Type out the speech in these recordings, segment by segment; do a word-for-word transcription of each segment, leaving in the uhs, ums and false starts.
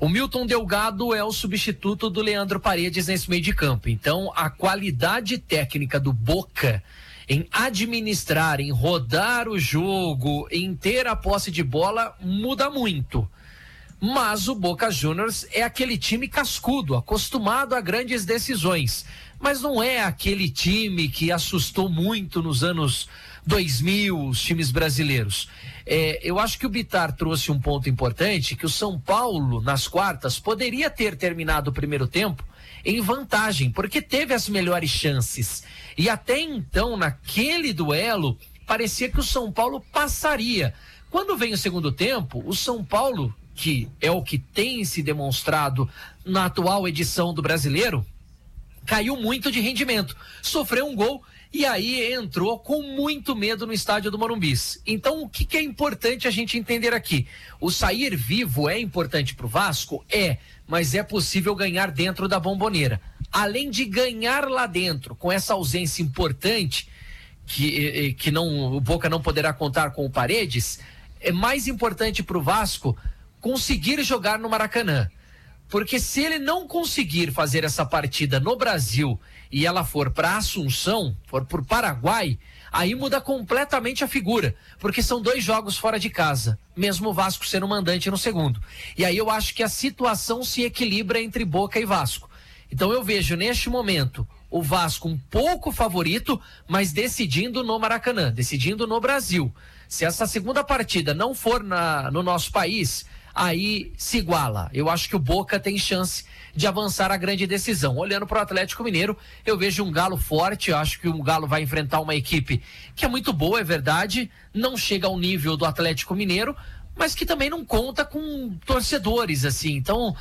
O Milton Delgado é o substituto do Leandro Paredes nesse meio de campo. Então, a qualidade técnica do Boca em administrar, em rodar o jogo, em ter a posse de bola, muda muito. Mas o Boca Juniors é aquele time cascudo, acostumado a grandes decisões. Mas não é aquele time que assustou muito nos anos dois mil, os times brasileiros. É, eu acho que o Bittar trouxe um ponto importante, que o São Paulo, nas quartas, poderia ter terminado o primeiro tempo em vantagem, porque teve as melhores chances. E até então, naquele duelo, parecia que o São Paulo passaria. Quando vem o segundo tempo, o São Paulo, que é o que tem se demonstrado na atual edição do Brasileiro, caiu muito de rendimento, sofreu um gol e aí entrou com muito medo no estádio do Morumbi. Então, o que, que é importante a gente entender aqui? O sair vivo é importante para o Vasco? É, mas é possível ganhar dentro da Bombonera. Além de ganhar lá dentro, com essa ausência importante, que, que não, o Boca não poderá contar com o Paredes, é mais importante para o Vasco conseguir jogar no Maracanã. Porque se ele não conseguir fazer essa partida no Brasil e ela for para Assunção, for para o Paraguai, aí muda completamente a figura, porque são dois jogos fora de casa, mesmo o Vasco sendo mandante no segundo. E aí eu acho que a situação se equilibra entre Boca e Vasco. Então eu vejo neste momento o Vasco um pouco favorito, mas decidindo no Maracanã, decidindo no Brasil. Se essa segunda partida não for na, no nosso país, aí se iguala. Eu acho que o Boca tem chance de avançar a grande decisão. Olhando para o Atlético Mineiro, eu vejo um Galo forte. Eu acho que o Galo vai enfrentar uma equipe que é muito boa, é verdade, não chega ao nível do Atlético Mineiro, mas que também não conta com torcedores, assim, então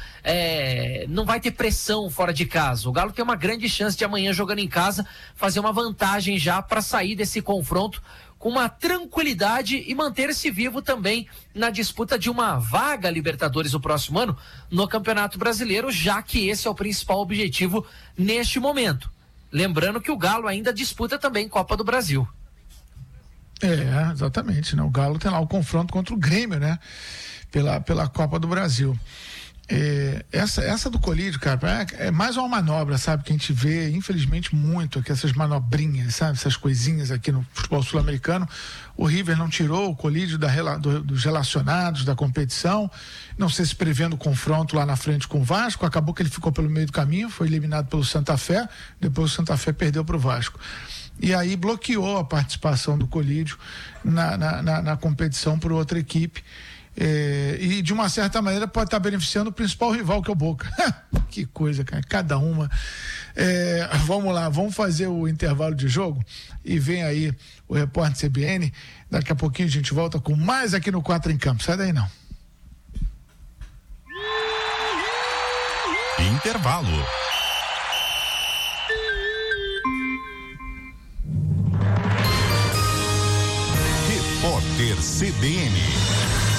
é, não vai ter pressão fora de casa. O Galo tem uma grande chance de amanhã, jogando em casa, fazer uma vantagem já para sair desse confronto com uma tranquilidade e manter-se vivo também na disputa de uma vaga Libertadores o próximo ano no Campeonato Brasileiro, já que esse é o principal objetivo neste momento. Lembrando que o Galo ainda disputa também Copa do Brasil. É, exatamente, né? O Galo tem lá o confronto contra o Grêmio, né? Pela, pela Copa do Brasil. É, essa, essa do colídio, cara, é, é mais uma manobra, sabe? Que a gente vê, infelizmente, muito aqui, essas manobrinhas, sabe? Essas coisinhas aqui no futebol sul-americano. O River não tirou o colídio da, do, dos relacionados da competição, não sei se prevendo o confronto lá na frente com o Vasco, acabou que ele ficou pelo meio do caminho, foi eliminado pelo Santa Fé, depois o Santa Fé perdeu para o Vasco. E aí bloqueou a participação do colídio na, na, na, na competição por outra equipe. É, e de uma certa maneira pode estar beneficiando o principal rival, que é o Boca. Que coisa, cara, cada uma. É, vamos lá, vamos fazer o intervalo de jogo e vem aí o repórter C B N. Daqui a pouquinho a gente volta com mais aqui no Quatro em Campo. Sai daí não. Intervalo. Repórter C B N.